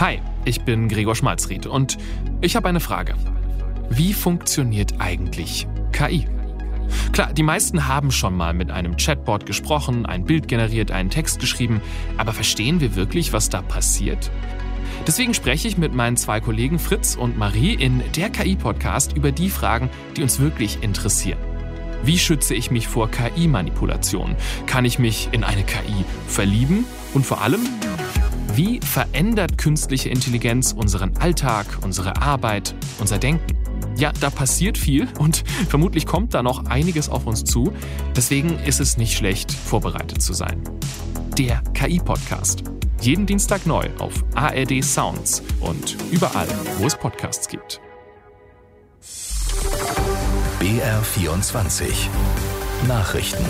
Hi, ich bin Gregor Schmalzried und ich habe eine Frage. Wie funktioniert eigentlich KI? Klar, die meisten haben schon mal mit einem Chatbot gesprochen, ein Bild generiert, einen Text geschrieben, aber verstehen wir wirklich, was da passiert? Deswegen spreche ich mit meinen 2 Kollegen Fritz und Marie in der KI-Podcast über die Fragen, die uns wirklich interessieren. Wie schütze ich mich vor KI-Manipulation? Kann ich mich in eine KI verlieben? Und vor allem, wie verändert künstliche Intelligenz unseren Alltag, unsere Arbeit, unser Denken? Ja, da passiert viel und vermutlich kommt da noch einiges auf uns zu. Deswegen ist es nicht schlecht, vorbereitet zu sein. Der KI-Podcast. Jeden Dienstag neu auf ARD Sounds und überall, wo es Podcasts gibt. BR24 Nachrichten.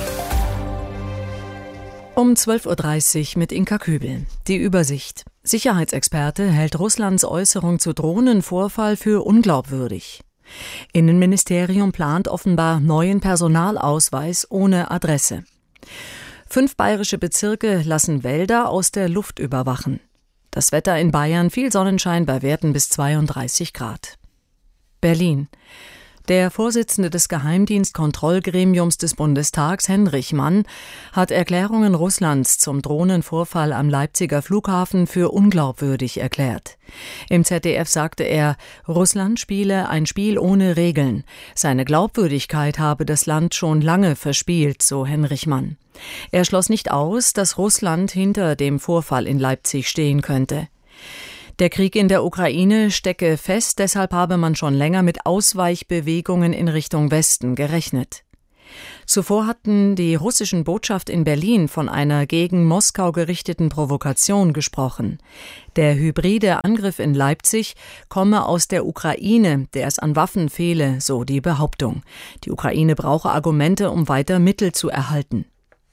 Um 12.30 Uhr mit Inka Kübel. Die Übersicht. Sicherheitsexperte hält Russlands Äußerung zu Drohnenvorfall für unglaubwürdig. Innenministerium plant offenbar neuen Personalausweis ohne Adresse. 5 bayerische Bezirke lassen Wälder aus der Luft überwachen. Das Wetter in Bayern, viel Sonnenschein bei Werten bis 32 Grad. Berlin. Der Vorsitzende des Geheimdienstkontrollgremiums des Bundestags, Henrich Mann, hat Erklärungen Russlands zum Drohnenvorfall am Leipziger Flughafen für unglaubwürdig erklärt. Im ZDF sagte er, Russland spiele ein Spiel ohne Regeln. Seine Glaubwürdigkeit habe das Land schon lange verspielt, so Henrich Mann. Er schloss nicht aus, dass Russland hinter dem Vorfall in Leipzig stehen könnte. Der Krieg in der Ukraine stecke fest, deshalb habe man schon länger mit Ausweichbewegungen in Richtung Westen gerechnet. Zuvor hatten die russischen Botschaft in Berlin von einer gegen Moskau gerichteten Provokation gesprochen. Der hybride Angriff in Leipzig komme aus der Ukraine, der es an Waffen fehle, so die Behauptung. Die Ukraine brauche Argumente, um weiter Mittel zu erhalten.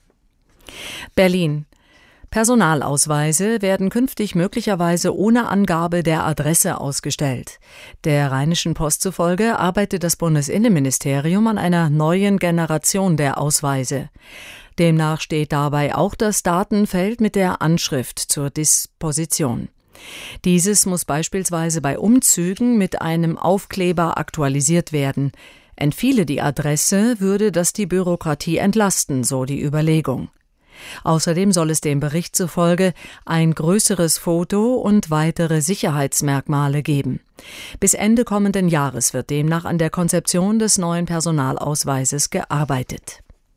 Berlin. Personalausweise werden künftig möglicherweise ohne Angabe der Adresse ausgestellt. Der Rheinischen Post zufolge arbeitet das Bundesinnenministerium an einer neuen Generation der Ausweise. Demnach steht dabei auch das Datenfeld mit der Anschrift zur Disposition. Dieses muss beispielsweise bei Umzügen mit einem Aufkleber aktualisiert werden. Entfiele die Adresse, würde das die Bürokratie entlasten, so die Überlegung. Außerdem soll es dem Bericht zufolge ein größeres Foto und weitere Sicherheitsmerkmale geben. Bis Ende kommenden Jahres wird demnach an der Konzeption des neuen Personalausweises gearbeitet.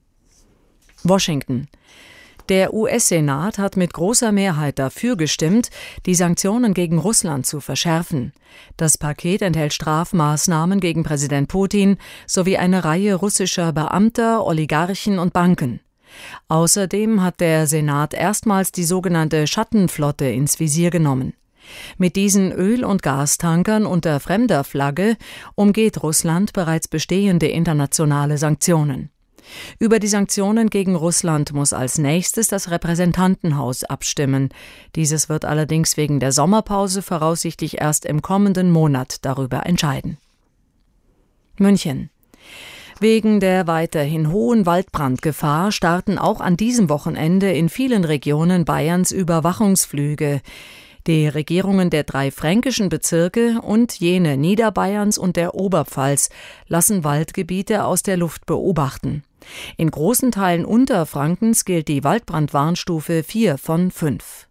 Washington. Der US-Senat hat mit großer Mehrheit dafür gestimmt, die Sanktionen gegen Russland zu verschärfen. Das Paket enthält Strafmaßnahmen gegen Präsident Putin sowie eine Reihe russischer Beamter, Oligarchen und Banken. Außerdem hat der Senat erstmals die sogenannte Schattenflotte ins Visier genommen. Mit diesen Öl- und Gastankern unter fremder Flagge umgeht Russland bereits bestehende internationale Sanktionen. Über die Sanktionen gegen Russland muss als nächstes das Repräsentantenhaus abstimmen. Dieses wird allerdings wegen der Sommerpause voraussichtlich erst im kommenden Monat darüber entscheiden. München. Wegen der weiterhin hohen Waldbrandgefahr starten auch an diesem Wochenende in vielen Regionen Bayerns Überwachungsflüge. Die Regierungen der 3 fränkischen Bezirke und jene Niederbayerns und der Oberpfalz lassen Waldgebiete aus der Luft beobachten. In großen Teilen Unterfrankens gilt die Waldbrandwarnstufe 4 von 5.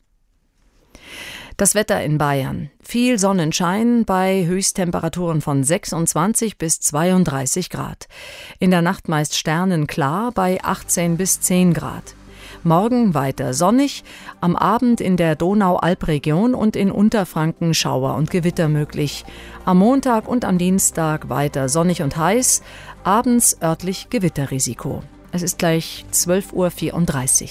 Das Wetter in Bayern. Viel Sonnenschein bei Höchsttemperaturen von 26 bis 32 Grad. In der Nacht meist sternenklar bei 18 bis 10 Grad. Morgen weiter sonnig, am Abend in der Donau-Alp-Region und in Unterfranken Schauer und Gewitter möglich. Am Montag und am Dienstag weiter sonnig und heiß, abends örtlich Gewitterrisiko. Es ist gleich 12.34 Uhr.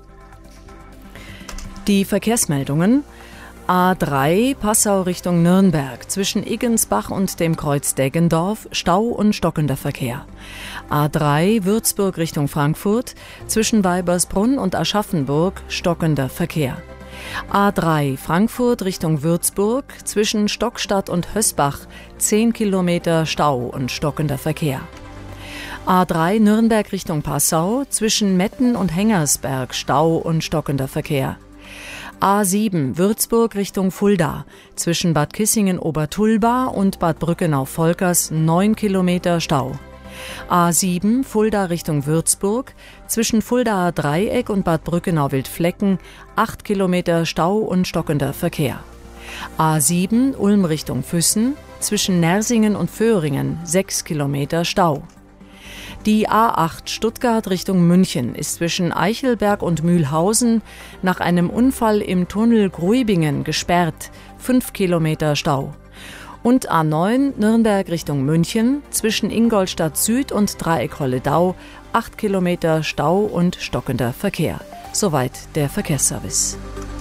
Die Verkehrsmeldungen. A3 Passau Richtung Nürnberg, zwischen Iggensbach und dem Kreuz Deggendorf, Stau und stockender Verkehr. A3 Würzburg Richtung Frankfurt, zwischen Weibersbrunn und Aschaffenburg, stockender Verkehr. A3 Frankfurt Richtung Würzburg, zwischen Stockstadt und Hösbach, 10 Kilometer Stau und stockender Verkehr. A3 Nürnberg Richtung Passau, zwischen Metten und Hengersberg, Stau und stockender Verkehr. A7 Würzburg Richtung Fulda. Zwischen Bad Kissingen-Obertulba und Bad Brückenau-Volkers 9 Kilometer Stau. A7 Fulda Richtung Würzburg. Zwischen Fuldaer Dreieck und Bad Brückenau-Wildflecken 8 Kilometer Stau und stockender Verkehr. A7 Ulm Richtung Füssen. Zwischen Nersingen und Föhringen 6 Kilometer Stau. Die A8 Stuttgart Richtung München ist zwischen Eichelberg und Mühlhausen nach einem Unfall im Tunnel Gruibingen gesperrt, 5 Kilometer Stau. Und A9 Nürnberg Richtung München zwischen Ingolstadt Süd und Dreieck-Holledau 8 Kilometer Stau und stockender Verkehr. Soweit der Verkehrsservice.